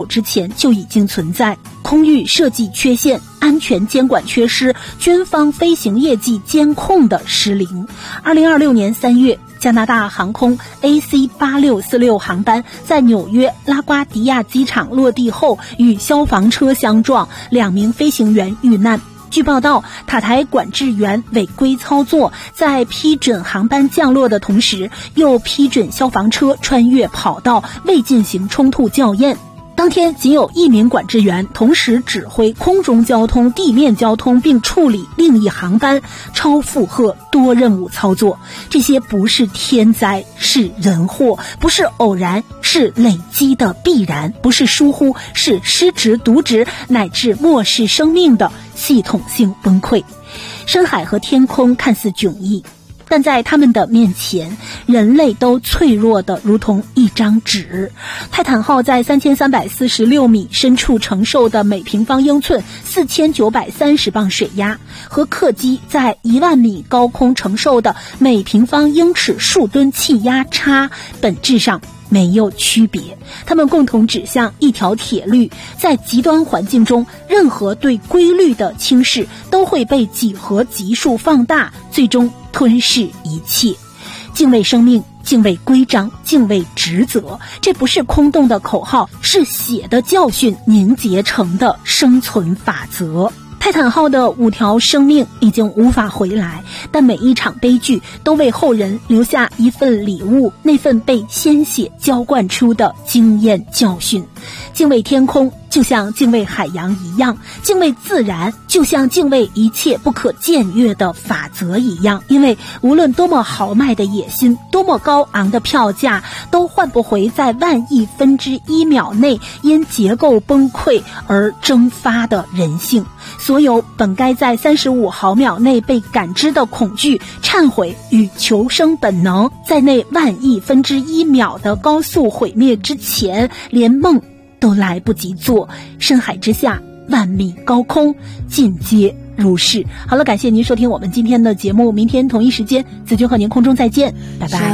之前就已经存在，空域设计缺陷、安全监管缺失、军方飞行业绩监控的失灵。2026年3月，加拿大航空 AC8646 航班在纽约拉瓜迪亚机场落地后与消防车相撞，2名飞行员遇难。据报道，塔台管制员违规操作，在批准航班降落的同时，又批准消防车穿越跑道，未进行冲突校验。当天仅有1名管制员同时指挥空中交通、地面交通，并处理另一航班超负荷多任务操作。这些不是天灾，是人祸；不是偶然，是累积的必然；不是疏忽，是失职渎职乃至漠视生命的系统性崩溃。深海和天空看似迥异，但在他们的面前，人类都脆弱的如同一张纸。泰坦号在3346米深处承受的每平方英寸4930磅水压，和客机在10000米高空承受的每平方英尺数吨气压差本质上没有区别。他们共同指向一条铁律，在极端环境中，任何对规律的轻视都会被几何级数放大，最终吞噬一切。敬畏生命，敬畏规章，敬畏职责，这不是空洞的口号，是血的教训凝结成的生存法则。泰坦号的5条生命已经无法回来，但每一场悲剧都为后人留下一份礼物，那份被鲜血浇灌出的经验教训。敬畏天空，就像敬畏海洋一样；敬畏自然，就像敬畏一切不可僭越的法则一样。因为无论多么豪迈的野心，多么高昂的票价，都换不回在10000亿分之1秒内因结构崩溃而蒸发的人性。所有本该在35毫秒内被感知的恐惧、忏悔与求生本能，在那10000亿分之1秒的高速毁灭之前，连梦都来不及做。深海之下，10000米高空，尽皆如是。好了，感谢您收听我们今天的节目，明天同一时间子君和您空中再见，拜拜。